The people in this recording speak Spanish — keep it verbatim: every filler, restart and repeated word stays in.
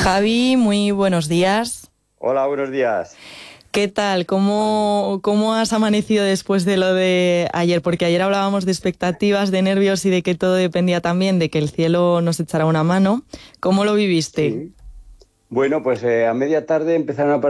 Javi, muy buenos días. Hola, buenos días. ¿Qué tal? ¿Cómo, cómo has amanecido después de lo de ayer? Porque ayer hablábamos de expectativas, de nervios y de que todo dependía también de que el cielo nos echara una mano. ¿Cómo lo viviste? Sí. Bueno, pues eh, a media tarde empezaron a